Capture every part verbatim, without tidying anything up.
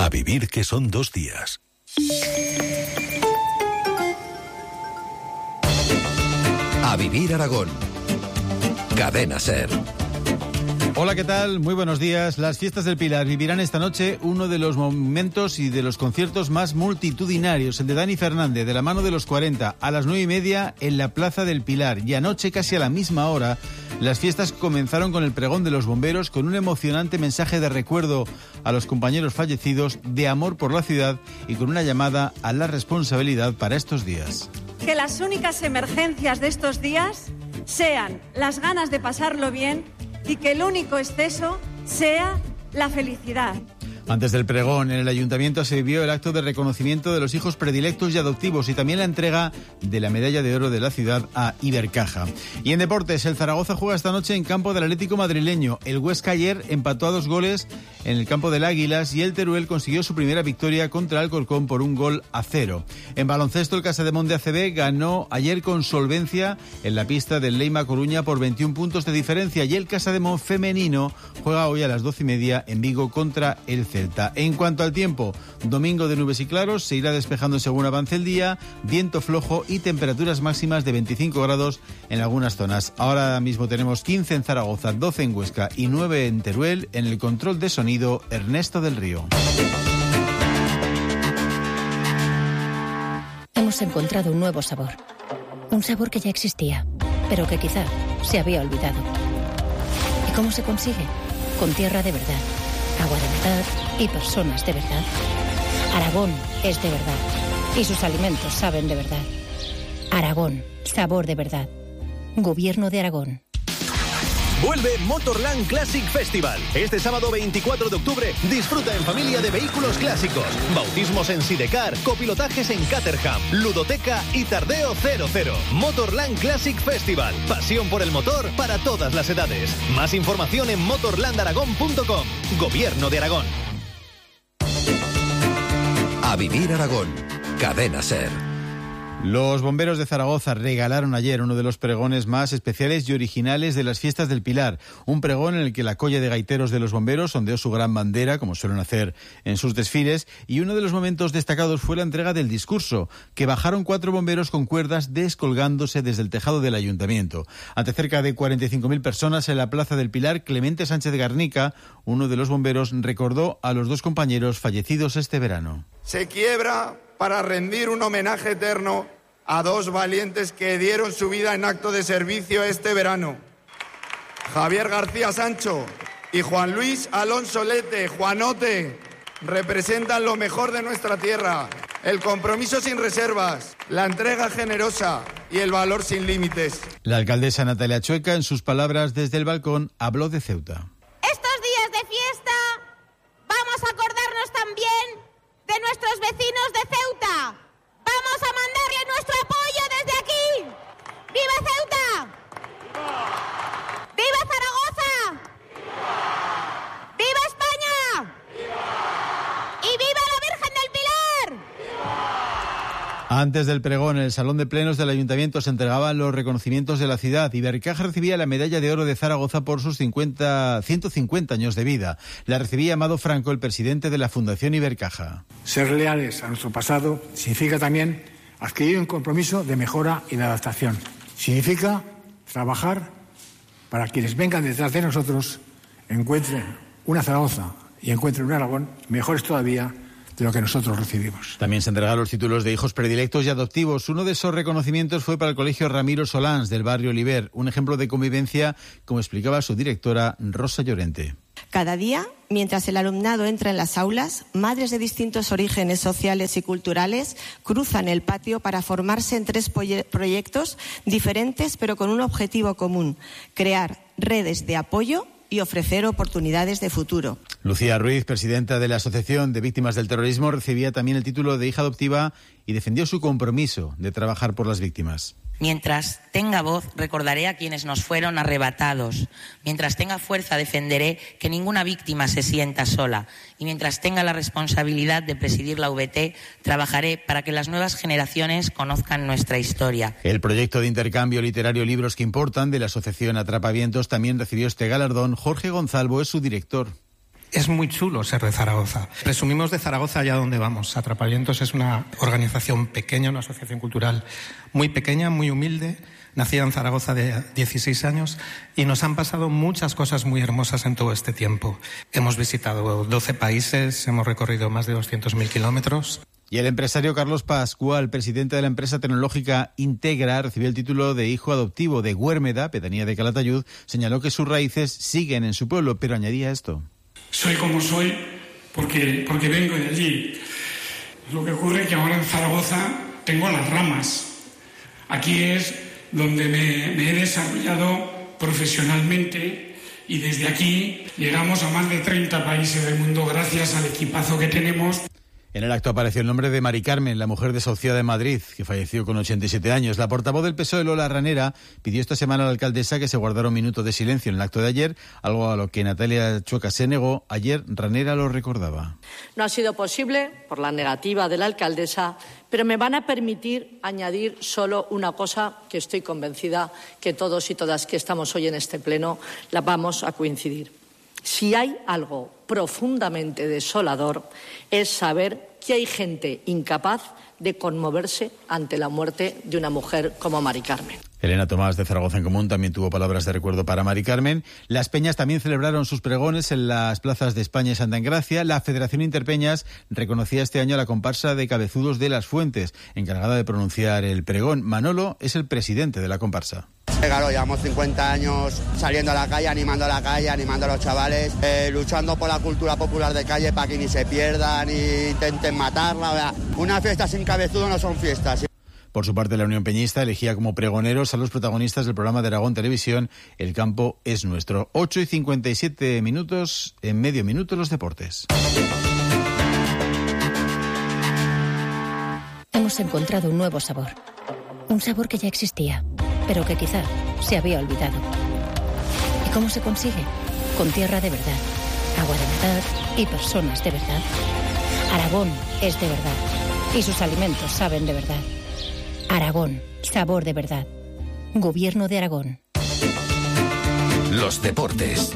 A vivir, que son dos días. A vivir Aragón. Cadena SER. Hola, ¿qué tal? Muy buenos días. Las fiestas del Pilar vivirán esta noche uno de los momentos y de los conciertos más multitudinarios, el de Dani Fernández, de la mano de los cuarenta, a las nueve y media en la Plaza del Pilar. Y anoche, casi a la misma hora, las fiestas comenzaron con el pregón de los bomberos, con un emocionante mensaje de recuerdo a los compañeros fallecidos, de amor por la ciudad y con una llamada a la responsabilidad para estos días. Que las únicas emergencias de estos días sean las ganas de pasarlo bien y que el único exceso sea la felicidad. Antes del pregón, en el Ayuntamiento se vivió el acto de reconocimiento de los hijos predilectos y adoptivos y también la entrega de la Medalla de Oro de la ciudad a Ibercaja. Y en deportes, el Zaragoza juega esta noche en campo del Atlético madrileño. El Huesca ayer empató a dos goles en el campo del Águilas y el Teruel consiguió su primera victoria contra el Alcorcón por un gol a cero. En baloncesto, el Casademont de A C B ganó ayer con solvencia en la pista del Leima Coruña por veintiún puntos de diferencia y el Casademont femenino juega hoy a las doce y media en Vigo contra el Celta. En cuanto al tiempo, domingo de nubes y claros, se irá despejando según avance el día, viento flojo y temperaturas máximas de veinticinco grados en algunas zonas. Ahora mismo tenemos quince en Zaragoza, doce en Huesca y nueve en Teruel. En el control de sonido, Ernesto del Río. Hemos encontrado un nuevo sabor. Un sabor que ya existía, pero que quizá se había olvidado. ¿Y cómo se consigue? Con tierra de verdad, agua de verdad y personas de verdad. Aragón es de verdad y sus alimentos saben de verdad. Aragón, sabor de verdad. Gobierno de Aragón. Vuelve Motorland Classic Festival. Este sábado veinticuatro de octubre disfruta en familia de vehículos clásicos, bautismos en Sidecar, copilotajes en Caterham, ludoteca y tardeo cero cero. Motorland Classic Festival. Pasión por el motor para todas las edades. Más información en motorland aragón punto com. Gobierno de Aragón. A vivir Aragón. Cadena SER. Los bomberos de Zaragoza regalaron ayer uno de los pregones más especiales y originales de las fiestas del Pilar. Un pregón en el que la colla de gaiteros de los bomberos ondeó su gran bandera, como suelen hacer en sus desfiles, y uno de los momentos destacados fue la entrega del discurso, que bajaron cuatro bomberos con cuerdas descolgándose desde el tejado del ayuntamiento. Ante cerca de cuarenta y cinco mil personas en la Plaza del Pilar, Clemente Sánchez Garnica, uno de los bomberos, recordó a los dos compañeros fallecidos este verano. Se quiebra para rendir un homenaje eterno a dos valientes que dieron su vida en acto de servicio este verano. Javier García Sancho y Juan Luis Alonso Lete, Juanote, representan lo mejor de nuestra tierra, el compromiso sin reservas, la entrega generosa y el valor sin límites. La alcaldesa Natalia Chueca, en sus palabras desde el balcón, habló de Ceuta. Estos días de fiesta vamos a acordarnos también de nuestros vecinos de Ceuta. Vamos a mandarle nuestro apoyo desde aquí. ¡Viva Ceuta! ¡Viva, ¡Viva Zaragoza! ¡Viva, ¡Viva España! ¡Viva! ¡Y viva la Virgen del Pilar! ¡Viva! Antes del pregón, en el Salón de Plenos del Ayuntamiento se entregaban los reconocimientos de la ciudad. Ibercaja recibía la Medalla de Oro de Zaragoza por sus cincuenta, ciento cincuenta años de vida. La recibía Amado Franco, el presidente de la Fundación Ibercaja. Ser leales a nuestro pasado significa también adquirir un compromiso de mejora y de adaptación. Significa trabajar para quienes vengan detrás de nosotros encuentren una Zaragoza y encuentren un Aragón mejores todavía de lo que nosotros recibimos. También se entregaron los títulos de hijos predilectos y adoptivos. Uno de esos reconocimientos fue para el Colegio Ramiro Solans del barrio Oliver, un ejemplo de convivencia, como explicaba su directora Rosa Llorente. Cada día, mientras el alumnado entra en las aulas, madres de distintos orígenes sociales y culturales cruzan el patio para formarse en tres proyectos diferentes pero con un objetivo común: crear redes de apoyo y ofrecer oportunidades de futuro. Lucía Ruiz, presidenta de la Asociación de Víctimas del Terrorismo, recibía también el título de hija adoptiva y defendió su compromiso de trabajar por las víctimas. Mientras tenga voz, recordaré a quienes nos fueron arrebatados. Mientras tenga fuerza, defenderé que ninguna víctima se sienta sola. Y mientras tenga la responsabilidad de presidir la V T, trabajaré para que las nuevas generaciones conozcan nuestra historia. El proyecto de intercambio literario Libros que Importan de la Asociación Atrapavientos también recibió este galardón. Jorge Gonzalvo es su director. Es muy chulo ser de Zaragoza. Presumimos de Zaragoza allá donde vamos. Atrapamientos es una organización pequeña, una asociación cultural muy pequeña, muy humilde, nacida en Zaragoza de dieciséis años, y nos han pasado muchas cosas muy hermosas en todo este tiempo. Hemos visitado doce países, hemos recorrido más de doscientos mil kilómetros. Y el empresario Carlos Pascual, presidente de la empresa tecnológica Integra, recibió el título de hijo adoptivo de Güérmeda, pedanía de Calatayud. Señaló que sus raíces siguen en su pueblo, pero añadía esto. Soy como soy porque, porque vengo de allí. Lo que ocurre es que ahora en Zaragoza tengo las ramas. Aquí es donde me, me he desarrollado profesionalmente y desde aquí llegamos a más de treinta países del mundo gracias al equipazo que tenemos. En el acto apareció el nombre de Mari Carmen, la mujer desahuciada de Madrid, que falleció con ochenta y siete años. La portavoz del P S O E, Lola Ranera, pidió esta semana a la alcaldesa que se guardara un minuto de silencio en el acto de ayer, algo a lo que Natalia Chueca se negó. Ayer Ranera lo recordaba. No ha sido posible por la negativa de la alcaldesa, pero me van a permitir añadir solo una cosa que estoy convencida que todos y todas que estamos hoy en este pleno la vamos a coincidir. Si hay algo profundamente desolador es saber que hay gente incapaz de conmoverse ante la muerte de una mujer como Mari Carmen. Elena Tomás, de Zaragoza en Común, también tuvo palabras de recuerdo para Mari Carmen. Las peñas también celebraron sus pregones en las plazas de España y Santa Engracia. La Federación Interpeñas reconocía este año a la comparsa de Cabezudos de las Fuentes, encargada de pronunciar el pregón. Manolo es el presidente de la comparsa. Claro, llevamos cincuenta años saliendo a la calle, animando a la calle, animando a los chavales, eh, luchando por la cultura popular de calle para que ni se pierdan ni intenten matarla. Una fiesta sin cabezudo no son fiestas. Por su parte, la Unión Peñista elegía como pregoneros a los protagonistas del programa de Aragón Televisión, El campo es nuestro. ocho y cincuenta y siete minutos, en medio minuto los deportes. Hemos encontrado un nuevo sabor. Un sabor que ya existía, pero que quizá se había olvidado. ¿Y cómo se consigue? Con tierra de verdad, agua de verdad y personas de verdad. Aragón es de verdad y sus alimentos saben de verdad. Aragón, sabor de verdad. Gobierno de Aragón. Los deportes.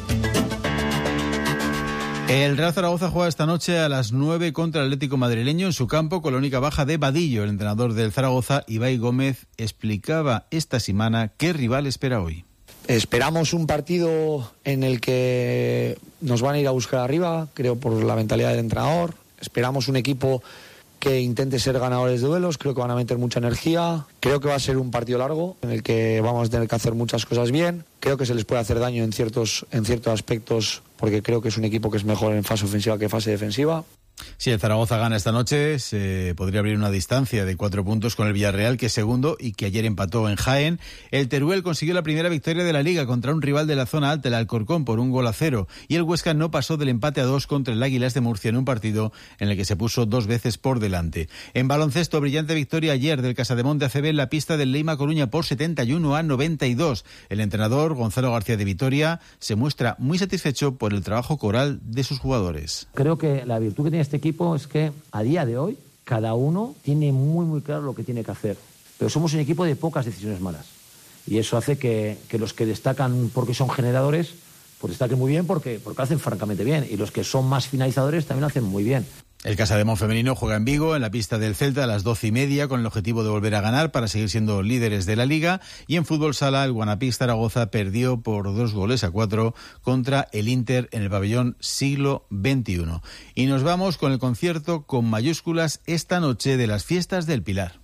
El Real Zaragoza juega esta noche a las nueve contra el Atlético madrileño en su campo con la única baja de Vadillo. El entrenador del Zaragoza, Ibai Gómez, explicaba esta semana qué rival espera hoy. Esperamos un partido en el que nos van a ir a buscar arriba, creo por la mentalidad del entrenador. Esperamos un equipo que intente ser ganadores de duelos, creo que van a meter mucha energía, creo que va a ser un partido largo en el que vamos a tener que hacer muchas cosas bien, creo que se les puede hacer daño en ciertos, en ciertos aspectos porque creo que es un equipo que es mejor en fase ofensiva que en fase defensiva. Si el Zaragoza gana esta noche, se podría abrir una distancia de cuatro puntos con el Villarreal, que es segundo y que ayer empató en Jaén. El Teruel consiguió la primera victoria de la Liga contra un rival de la zona alta, el Alcorcón, por un gol a cero. Y el Huesca no pasó del empate a dos contra el Águilas de Murcia en un partido en el que se puso dos veces por delante. En baloncesto, brillante victoria ayer del Casademonte A C B en la pista del Leima Coruña por setenta y uno a noventa y dos. El entrenador, Gonzalo García de Vitoria, se muestra muy satisfecho por el trabajo coral de sus jugadores. Creo que la virtud que tiene este equipo es que a día de hoy cada uno tiene muy muy claro lo que tiene que hacer, pero somos un equipo de pocas decisiones malas y eso hace que, que los que destacan porque son generadores pues destaquen muy bien porque, porque hacen francamente bien, y los que son más finalizadores también lo hacen muy bien. El Casademón femenino juega en Vigo, en la pista del Celta, a las doce y media, con el objetivo de volver a ganar para seguir siendo líderes de la Liga. Y en fútbol sala, el Guanapí Zaragoza perdió por dos goles a cuatro contra el Inter en el pabellón Siglo veintiuno. Y nos vamos con el concierto con mayúsculas esta noche de las Fiestas del Pilar.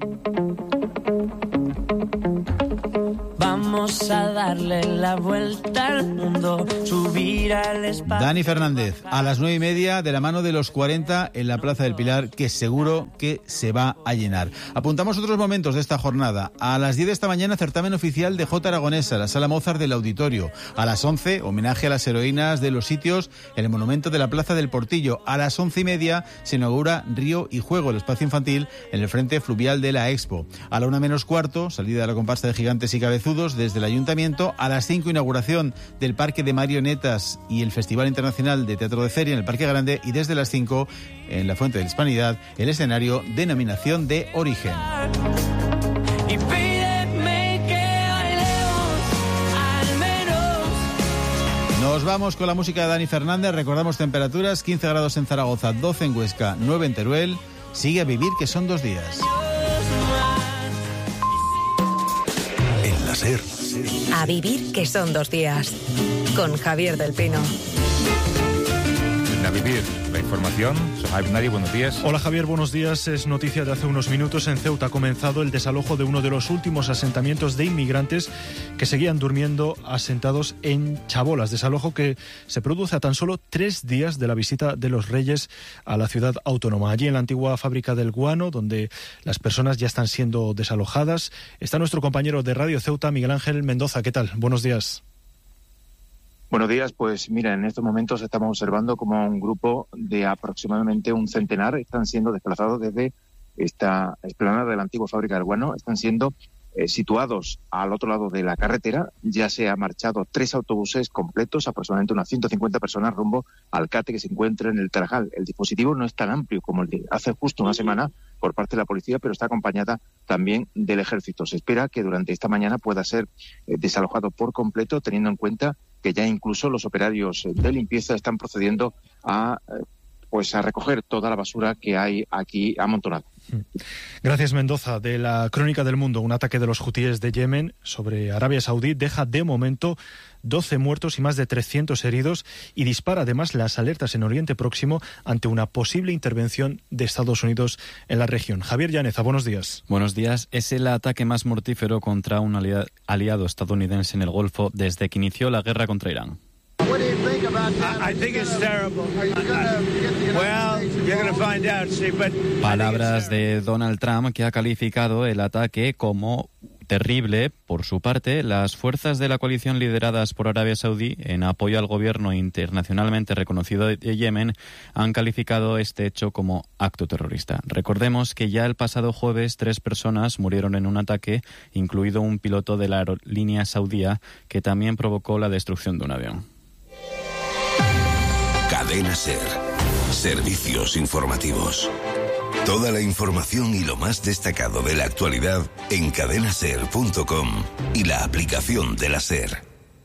Vamos a darle la vuelta al mundo, subir al espacio. Dani Fernández, a las nueve y media, de la mano de los cuarenta, en la Plaza del Pilar, que seguro que se va a llenar. Apuntamos otros momentos de esta jornada. A las diez de esta mañana, certamen oficial de Jota Aragonesa, la Sala Mozart del Auditorio. A las once, homenaje a las heroínas de los sitios en el monumento de la Plaza del Portillo. A las once y media, se inaugura Río y Juego, el espacio infantil, en el frente fluvial de la Expo. A la una menos cuarto, salida de la comparsa de Gigantes y Cabezudos desde el Ayuntamiento. A las cinco, inauguración del Parque de Marionetas y el Festival Internacional de Teatro de Feria en el Parque Grande, y desde las cinco, en la Fuente de la Hispanidad, el escenario Denominación de Origen. Nos Nos vamos con la música de Dani Fernández. Recordamos temperaturas: quince grados en Zaragoza, doce en Huesca, nueve en Teruel. Sigue a vivir, que son dos días. En la SER. A vivir, que son dos días. Con Javier del Pino. A vivir, la información. Sohaib Nari, buenos días. Hola Javier, buenos días. Es noticia de hace unos minutos. En Ceuta ha comenzado el desalojo de uno de los últimos asentamientos de inmigrantes que seguían durmiendo asentados en Chabolas. Desalojo que se produce a tan solo tres días de la visita de los Reyes a la ciudad autónoma. Allí en la antigua fábrica del guano, donde las personas ya están siendo desalojadas, está nuestro compañero de Radio Ceuta, Miguel Ángel Mendoza. ¿Qué tal? Buenos días. Buenos días, pues mira, en estos momentos estamos observando como un grupo de aproximadamente un centenar están siendo desplazados desde esta explanada de la antigua fábrica del guano, están siendo eh, situados al otro lado de la carretera. Ya se han marchado tres autobuses completos, aproximadamente unas ciento cincuenta personas rumbo al CATE que se encuentra en el Tarajal. El dispositivo no es tan amplio como el de hace justo una semana por parte de la policía, pero está acompañada también del ejército. Se espera que durante esta mañana pueda ser eh, desalojado por completo, teniendo en cuenta que ya incluso los operarios de limpieza están procediendo a pues a recoger toda la basura que hay aquí amontonada. Gracias, Mendoza. De la Crónica del Mundo, un ataque de los hutíes de Yemen sobre Arabia Saudí deja de momento doce muertos y más de trescientos heridos y dispara además las alertas en Oriente Próximo ante una posible intervención de Estados Unidos en la región. Javier Llaneza, buenos días. Buenos días. Es el ataque más mortífero contra un aliado estadounidense en el Golfo desde que inició la guerra contra Irán. Palabras de Donald Trump, que ha calificado el ataque como terrible. Por su parte, las fuerzas de la coalición lideradas por Arabia Saudí en apoyo al gobierno internacionalmente reconocido de Yemen han calificado este hecho como acto terrorista. Recordemos que ya el pasado jueves tres personas murieron en un ataque, incluido un piloto de la aerolínea saudía, que también provocó la destrucción de un avión. Cadena SER. Servicios informativos. Toda la información y lo más destacado de la actualidad en cadena ser punto com y la aplicación de la SER.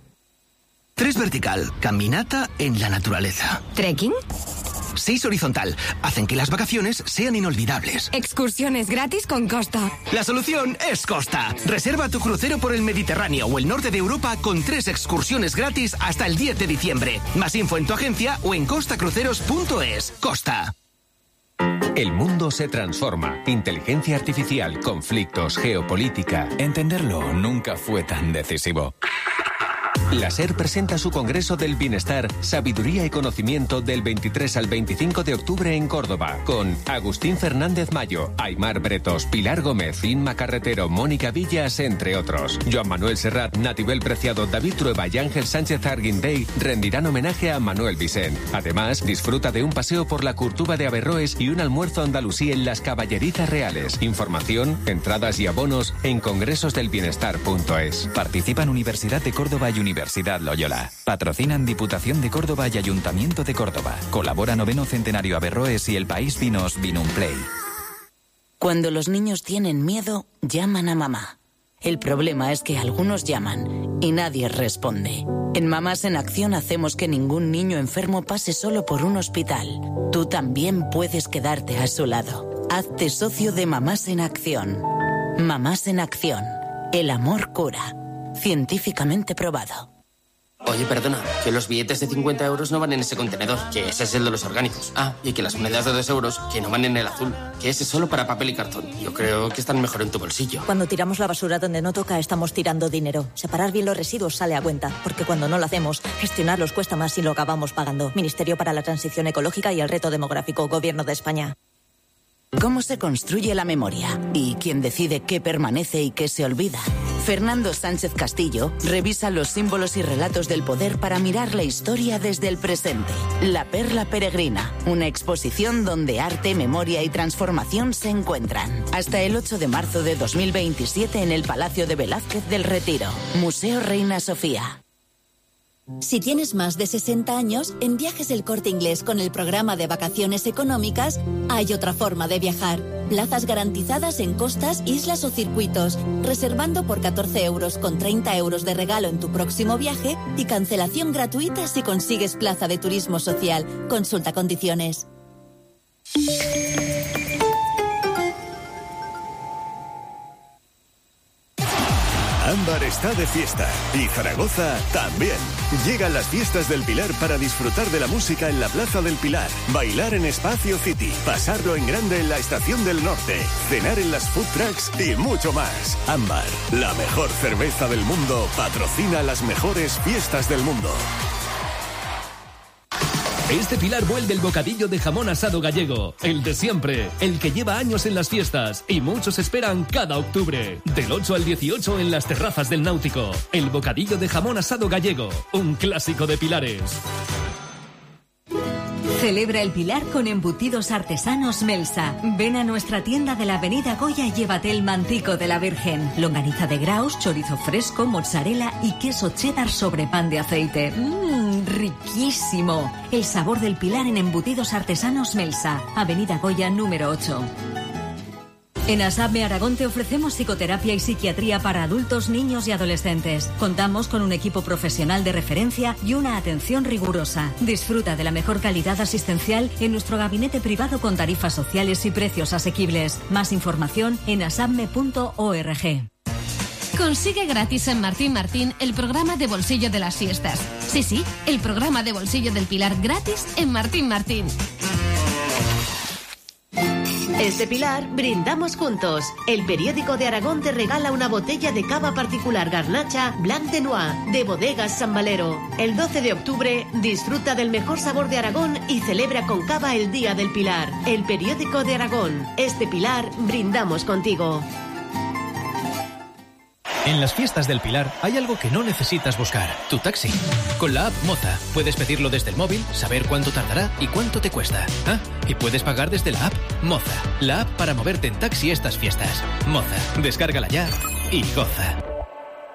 Tres vertical, caminata en la naturaleza. ¿Trekking? Seis horizontal, hacen que las vacaciones sean inolvidables. Excursiones gratis con Costa. La solución es Costa. Reserva tu crucero por el Mediterráneo o el norte de Europa con tres excursiones gratis hasta el diez de diciembre. Más info en tu agencia o en costa cruceros punto es. Costa. El mundo se transforma. Inteligencia artificial, conflictos, geopolítica. Entenderlo nunca fue tan decisivo. La SER presenta su Congreso del Bienestar, Sabiduría y Conocimiento del veintitrés al veinticinco de octubre en Córdoba, con Agustín Fernández Mayo, Aymar Bretos, Pilar Gómez, Inma Carretero, Mónica Villas, entre otros. Joan Manuel Serrat, Natibel Preciado, David Trueba y Ángel Sánchez Arguindey rendirán homenaje a Manuel Vicent. Además, disfruta de un paseo por la Curtuba de Averroes y un almuerzo andalusí en las Caballerizas Reales. Información, entradas y abonos en congresos del bienestar punto es. Participan Universidad de Córdoba y Universidad Loyola. Patrocinan Diputación de Córdoba y Ayuntamiento de Córdoba. Colabora Noveno Centenario Averroes y El País Vinos Vinumplay. Cuando los niños tienen miedo, llaman a mamá. El problema es que algunos llaman y nadie responde. En Mamás en Acción hacemos que ningún niño enfermo pase solo por un hospital. Tú también puedes quedarte a su lado. Hazte socio de Mamás en Acción. Mamás en Acción. El amor cura. Científicamente probado. Oye, perdona, que los billetes de cincuenta euros no van en ese contenedor, que ese es el de los orgánicos. Ah, y que las monedas de dos euros, que no van en el azul, que ese es solo para papel y cartón. Yo creo que están mejor en tu bolsillo. Cuando tiramos la basura donde no toca, estamos tirando dinero. Separar bien los residuos sale a cuenta, porque cuando no lo hacemos, gestionarlos cuesta más y lo acabamos pagando. Ministerio para la Transición Ecológica y el Reto Demográfico, Gobierno de España. ¿Cómo se construye la memoria? ¿Y quién decide qué permanece y qué se olvida? Fernando Sánchez Castillo revisa los símbolos y relatos del poder para mirar la historia desde el presente. La Perla Peregrina, una exposición donde arte, memoria y transformación se encuentran. Hasta el ocho de marzo de dos mil veintisiete en el Palacio de Velázquez del Retiro. Museo Reina Sofía. Si tienes más de sesenta años, en Viajes El Corte Inglés con el programa de vacaciones económicas hay otra forma de viajar. Plazas garantizadas en costas, islas o circuitos, reservando por catorce euros con treinta euros de regalo en tu próximo viaje y cancelación gratuita si consigues plaza de turismo social. Consulta condiciones. Ámbar está de fiesta y Zaragoza también. Llegan las fiestas del Pilar para disfrutar de la música en la Plaza del Pilar, bailar en Espacio City, pasarlo en grande en la Estación del Norte, cenar en las food trucks y mucho más. Ámbar, la mejor cerveza del mundo, patrocina las mejores fiestas del mundo. Este Pilar vuelve el bocadillo de jamón asado gallego, el de siempre, el que lleva años en las fiestas y muchos esperan cada octubre. Del ocho al dieciocho en las terrazas del Náutico. El bocadillo de jamón asado gallego, un clásico de Pilares. Celebra el Pilar con embutidos artesanos Melsa. Ven a nuestra tienda de la Avenida Goya y llévate el mantico de la Virgen. Longaniza de Graus, chorizo fresco, mozzarella y queso cheddar sobre pan de aceite. ¡Mmm! ¡Riquísimo! El sabor del Pilar en embutidos artesanos Melsa. Avenida Goya número ocho. En ASAPME Aragón te ofrecemos psicoterapia y psiquiatría para adultos, niños y adolescentes. Contamos con un equipo profesional de referencia y una atención rigurosa. Disfruta de la mejor calidad asistencial en nuestro gabinete privado con tarifas sociales y precios asequibles. Más información en asapme punto org. Consigue gratis en Martín Martín el programa de bolsillo de las fiestas. Sí, sí, el programa de bolsillo del Pilar gratis en Martín Martín. Este Pilar brindamos juntos. El periódico de Aragón te regala una botella de cava particular Garnacha Blanc de Noix de Bodegas San Valero. El doce de octubre disfruta del mejor sabor de Aragón y celebra con cava el Día del Pilar. El periódico de Aragón. Este Pilar brindamos contigo. En las fiestas del Pilar hay algo que no necesitas buscar, tu taxi. Con la app Moza puedes pedirlo desde el móvil, saber cuánto tardará y cuánto te cuesta. Ah, y puedes pagar desde la app Moza, la app para moverte en taxi estas fiestas. Moza, descárgala ya y goza.